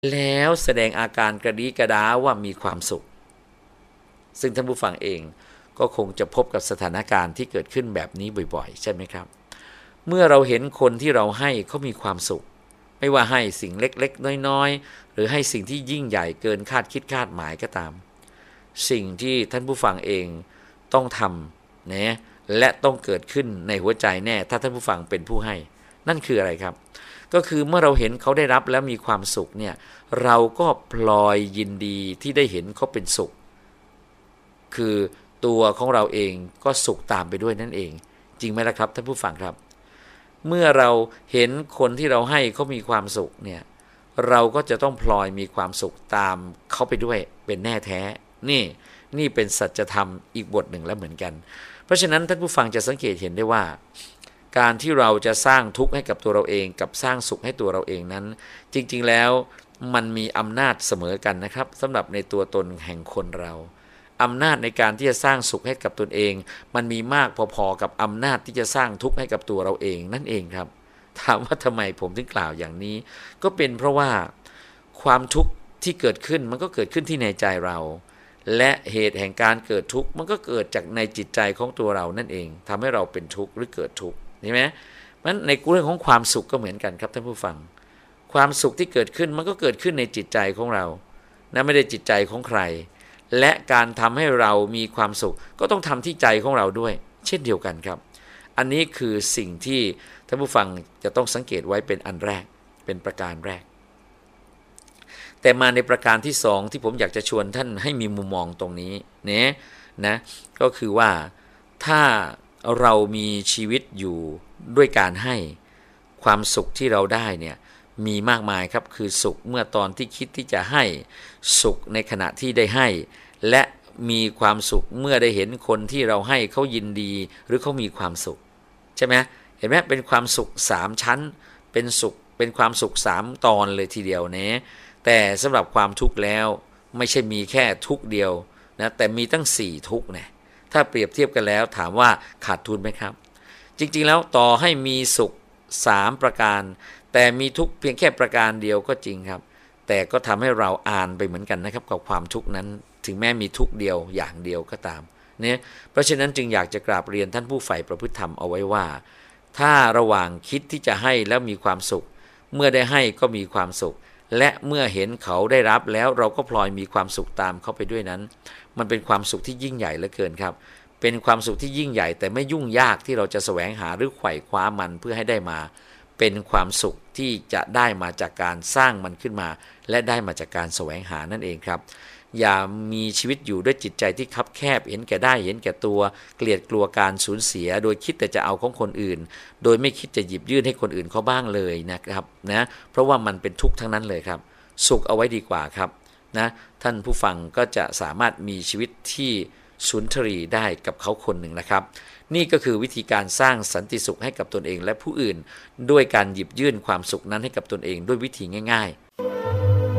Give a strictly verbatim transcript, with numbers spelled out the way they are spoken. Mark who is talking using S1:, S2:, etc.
S1: แล้วแสดงอาการกระดีกระดาว่ามีความสุขซึ่งท่านผู้ฟังเองก็คงจะพบกับสถานการณ์ที่เกิดขึ้นแบบนี้บ่อยๆใช่ไหมครับเมื่อเราเห็นคนที่เราให้เขามีความสุขไม่ว่าให้สิ่งเล็กๆน้อยๆหรือให้สิ่งที่ยิ่งใหญ่เกินคาดคิดคาดหมายก็ตามสิ่งที่ท่านผู้ฟังเองต้องทำนะและต้องเกิดขึ้นในหัวใจแน่ถ้าท่านผู้ฟังเป็นผู้ให้นั่นคืออะไรครับก็คือเมื่อเราเห็นเขาได้รับแล้วมีความสุขเนี่ยเราก็พลอยยินดีที่ได้เห็นเขาเป็นสุขคือตัวของเราเองก็สุขตามไปด้วยนั่นเองจริงไหมล่ะครับท่านผู้ฟังครับเมื่อเราเห็นคนที่เราให้เขามีความสุขเนี่ยเราก็จะต้องพลอยมีความสุขตามเขาไปด้วยเป็นแน่แท้นี่นี่เป็นสัจธรรมอีกบทหนึ่งแล้วเหมือนกันเพราะฉะนั้นท่านผู้ฟังจะสังเกตเห็นได้ว่าการที่เราจะสร้างทุกข์ให้กับตัวเราเองกับสร้างสุขให้ตัวเราเองนั้นจริงๆแล้วมันมีอำนาจเสมอกันนะครับสำหรับในตัวตนแห่งคนเราอำนาจในการที่จะสร้างสุขให้กับตนเองมันมีมากพอๆกับอำนาจที่จะสร้างทุกข์ให้กับตัวเราเองนั่นเองครับถามว่าทำไมผมถึงกล่าวอย่างนี้ก็เป็นเพราะว่าความทุกข์ที่เกิดขึ้นมันก็เกิดขึ้นที่ในใจเราและเหตุแห่งการเกิดทุกข์มันก็เกิดจากในจิตใจของตัวเรานั่นเองทำให้เราเป็นทุกข์หรือเกิดทุกข์เห็นไหมมันในเรื่องของความสุขก็เหมือนกันครับท่านผู้ฟังความสุขที่เกิดขึ้นมันก็เกิดขึ้นในจิตใจของเรานะไม่ได้จิตใจของใครและการทำให้เรามีความสุขก็ต้องทำที่ใจของเราด้วยเช่นเดียวกันครับอันนี้คือสิ่งที่ท่านผู้ฟังจะต้องสังเกตไว้เป็นอันแรกเป็นประการแรกแต่มาในประการที่สองที่ผมอยากจะชวนท่านให้มีมุมมองตรงนี้เนี่ยนะก็คือว่าถ้าเรามีชีวิตอยู่ด้วยการให้ความสุขที่เราได้เนี่ยมีมากมายครับคือสุขเมื่อตอนที่คิดที่จะให้สุขในขณะที่ได้ให้และมีความสุขเมื่อได้เห็นคนที่เราให้เขายินดีหรือเขามีความสุขใช่ไหมเห็นไหมเป็นความสุขสามชั้นเป็นสุขเป็นความสุขสามตอนเลยทีเดียวเนี่ยแต่สำหรับความทุกข์แล้วไม่ใช่มีแค่ทุกข์เดียวนะแต่มีตั้งสี่ทุกข์นะถ้าเปรียบเทียบกันแล้วถามว่าขาดทุนไหมครับจริงๆแล้วต่อให้มีสุขสามประการแต่มีทุกข์เพียงแค่ประการเดียวก็จริงครับแต่ก็ทำให้เราอ่านไปเหมือนกันนะครับกับความทุกข์นั้นถึงแม้มีทุกข์เดียวอย่างเดียวก็ตามเนี่ยเพราะฉะนั้นจึงอยากจะกราบเรียนท่านผู้ใฝ่ประพฤติธรรมเอาไว้ว่าถ้าระหว่างคิดที่จะให้แล้วมีความสุขเมื่อได้ให้ก็มีความสุขและเมื่อเห็นเขาได้รับแล้วเราก็พลอยมีความสุขตามเขาไปด้วยนั้นมันเป็นความสุขที่ยิ่งใหญ่เหลือเกินครับเป็นความสุขที่ยิ่งใหญ่แต่ไม่ยุ่งยากที่เราจะแสวงหาหรือไขว่คว้ามันเพื่อให้ได้มาเป็นความสุขที่จะได้มาจากการสร้างมันขึ้นมาและได้มาจากการแสวงหานั่นเองครับอย่ามีชีวิตอยู่ด้วยจิตใจที่คับแคบเห็นแก่ได้เห็นแก่ตัวเกลียดกลัวการสูญเสียโดยคิดแต่จะเอาของคนอื่นโดยไม่คิดจะหยิบยื่นให้คนอื่นเขาบ้างเลยนะครับนะเพราะว่ามันเป็นทุกข์ทั้งนั้นเลยครับสุขเอาไว้ดีกว่าครับนะท่านผู้ฟังก็จะสามารถมีชีวิตที่สุนทรีได้กับเขาคนหนึ่งนะครับนี่ก็คือวิธีการสร้างสันติสุขให้กับตนเองและผู้อื่นด้วยการหยิบยื่นความสุขนั้นให้กับตนเองด้วยวิธีง่ายๆ